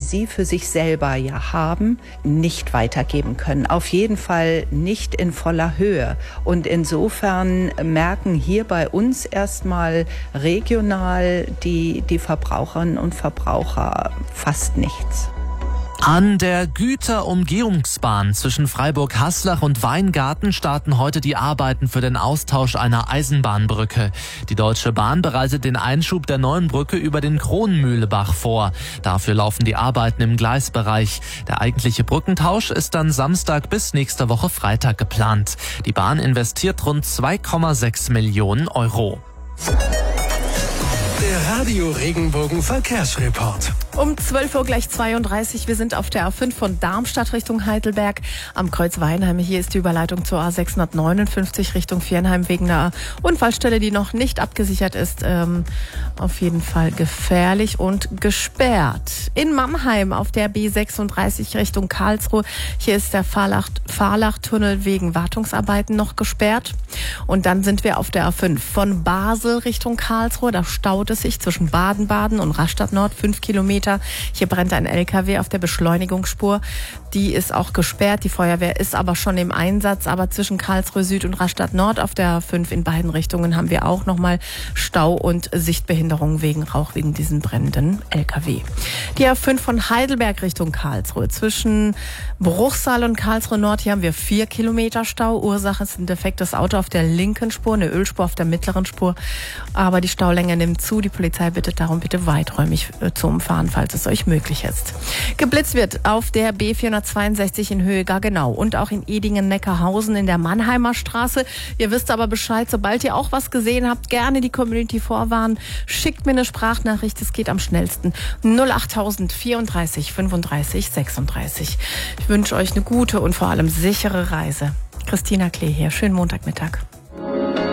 sie für sich selber ja haben, nicht weitergeben können. Auf jeden Fall nicht in voller Höhe. Und insofern merken hier bei uns erstmal regional die Verbraucherinnen und Verbraucher fast nichts. An der Güterumgehungsbahn zwischen Freiburg-Haslach und Weingarten starten heute die Arbeiten für den Austausch einer Eisenbahnbrücke. Die Deutsche Bahn bereitet den Einschub der neuen Brücke über den Kronmühlebach vor. Dafür laufen die Arbeiten im Gleisbereich. Der eigentliche Brückentausch ist dann Samstag bis nächste Woche Freitag geplant. Die Bahn investiert rund 2,6 Millionen Euro. Der Radio Regenbogen Verkehrsreport. Um 12 Uhr gleich 32. Wir sind auf der A5 von Darmstadt Richtung Heidelberg am Kreuz Weinheim. Hier ist die Überleitung zur A659 Richtung Viernheim wegen einer Unfallstelle, die noch nicht abgesichert ist. Auf jeden Fall gefährlich und gesperrt. In Mannheim auf der B36 Richtung Karlsruhe. Hier ist der Fahrlachtunnel wegen Wartungsarbeiten noch gesperrt. Und dann sind wir auf der A5 von Basel Richtung Karlsruhe. Da staut es sich zwischen Baden-Baden und Rastatt Nord 5 Kilometer. Hier brennt ein LKW auf der Beschleunigungsspur. Die ist auch gesperrt. Die Feuerwehr ist aber schon im Einsatz. Aber zwischen Karlsruhe Süd und Rastatt Nord auf der A5 in beiden Richtungen haben wir auch nochmal Stau und Sichtbehinderung wegen Rauch, wegen diesem brennenden LKW. Die A5 von Heidelberg Richtung Karlsruhe. Zwischen Bruchsal und Karlsruhe Nord, hier haben wir 4 Kilometer Stau. Ursache ist ein defektes Auto auf der linken Spur, eine Ölspur auf der mittleren Spur. Aber die Staulänge nimmt zu. Die Polizei bittet darum, bitte weiträumig zu umfahren, falls es euch möglich ist. Geblitzt wird auf der B462 in Höhe Gaggenau und auch in Edingen-Neckarhausen in der Mannheimer Straße. Ihr wisst aber Bescheid, sobald ihr auch was gesehen habt, gerne die Community vorwarnen. Schickt mir eine Sprachnachricht, es geht am schnellsten. 08000 34 35 36. Ich wünsche euch eine gute und vor allem sichere Reise. Christina Klee hier, schönen Montagmittag.